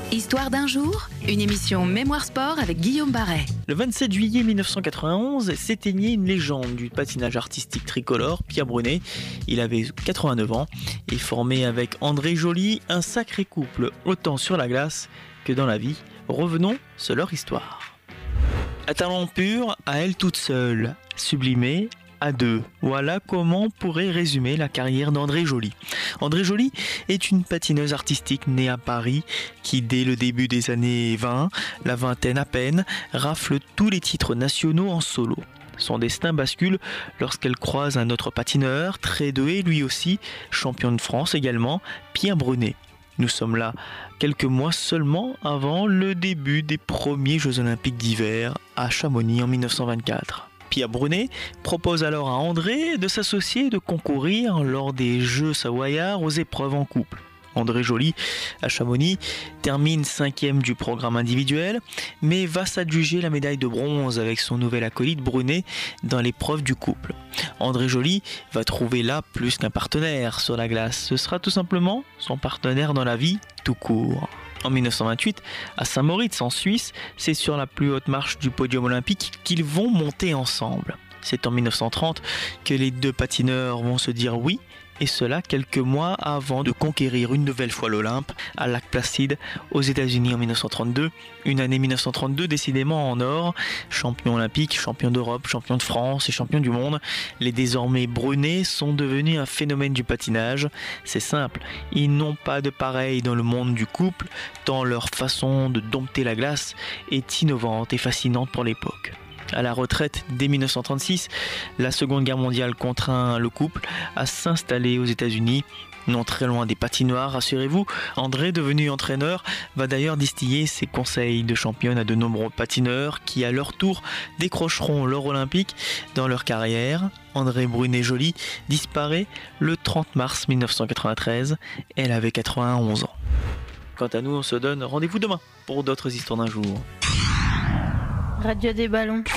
Histoire d'un jour, une émission Mémoire Sport avec Guillaume Barret. Le 27 juillet 1991 s'éteignait une légende du patinage artistique tricolore, Pierre Brunet. Il avait 89 ans et formait avec André Joly un sacré couple, autant sur la glace que dans la vie. Revenons sur leur histoire. À talent pur, à elle toute seule, sublimée, à deux. Voilà comment on pourrait résumer la carrière d'André Joly. André Joly est une patineuse artistique née à Paris qui, dès le début des années 20, la vingtaine à peine, rafle tous les titres nationaux en solo. Son destin bascule lorsqu'elle croise un autre patineur, très doué lui aussi, champion de France également, Pierre Brunet. Nous sommes là quelques mois seulement avant le début des premiers Jeux Olympiques d'hiver à Chamonix en 1924. Pierre Brunet propose alors à André de s'associer et de concourir lors des Jeux savoyards aux épreuves en couple. André Joly, à Chamonix, termine 5e du programme individuel, mais va s'adjuger la médaille de bronze avec son nouvel acolyte Brunet dans l'épreuve du couple. André Joly va trouver là plus qu'un partenaire sur la glace, ce sera tout simplement son partenaire dans la vie tout court. En 1928, à Saint-Moritz en Suisse, c'est sur la plus haute marche du podium olympique qu'ils vont monter ensemble. C'est en 1930 que les deux patineurs vont se dire oui, et cela quelques mois avant de conquérir une nouvelle fois l'Olympe à Lac-Placide aux États-Unis en 1932. Une année 1932 décidément en or, champion olympique, champion d'Europe, champion de France et champion du monde. Les désormais Brunet sont devenus un phénomène du patinage. C'est simple, ils n'ont pas de pareil dans le monde du couple, tant leur façon de dompter la glace est innovante et fascinante pour l'époque. À la retraite dès 1936, la Seconde Guerre mondiale contraint le couple à s'installer aux États-Unis, non très loin des patinoires, rassurez-vous. André, devenu entraîneur, va d'ailleurs distiller ses conseils de championne à de nombreux patineurs qui, à leur tour, décrocheront l'or olympique dans leur carrière. André Brunet-Joly disparaît le 30 mars 1993. Elle avait 91 ans. Quant à nous, on se donne rendez-vous demain pour d'autres histoires d'un jour. Radio des ballons.